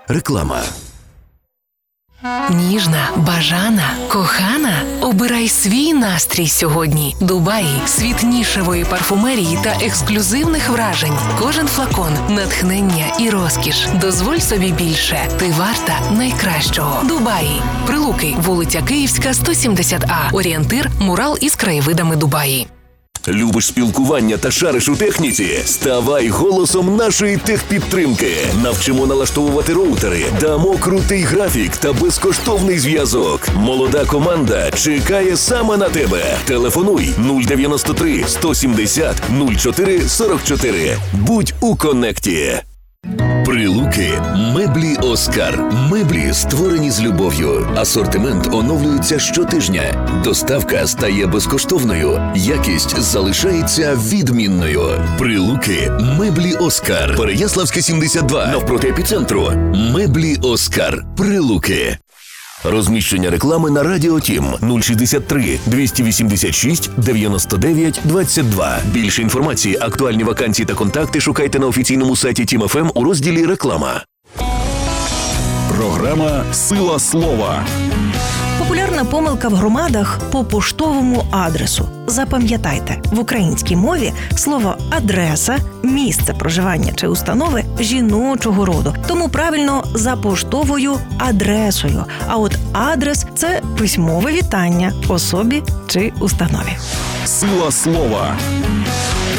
Реклама. Ніжна, бажана, кохана? Обирай свій настрій сьогодні. Дубаї – світ нішевої парфумерії та ексклюзивних вражень. Кожен флакон – натхнення і розкіш. Дозволь собі більше. Ти варта найкращого. Дубаї. Прилуки, вулиця Київська, 170А. Орієнтир – мурал із краєвидами Дубаї. Любиш спілкування та шариш у техніці? Ставай голосом нашої техпідтримки. Навчимо налаштовувати роутери, дамо крутий графік та безкоштовний зв'язок. Молода команда чекає саме на тебе. Телефонуй 093 170 04 44. Будь у коннекті. Прилуки. Меблі «Оскар». Меблі, створені з любов'ю. Асортимент оновлюється щотижня. Доставка стає безкоштовною. Якість залишається відмінною. Прилуки. Меблі «Оскар». Переяславське, 72. Навпроти епіцентру. Меблі «Оскар». Прилуки. Розміщення реклами на Радіо Тім 063 286 99 22. Більше інформації, актуальні вакансії та контакти шукайте на офіційному сайті Тім ФМ у розділі «Реклама». Програма «Сила слова». Популярна помилка в громадах по поштовому адресу. Запам'ятайте, в українській мові слово «адреса» – місце проживання чи установи жіночого роду. Тому правильно за поштовою адресою. А от адрес – це письмове вітання особі чи установі. «Сила слова».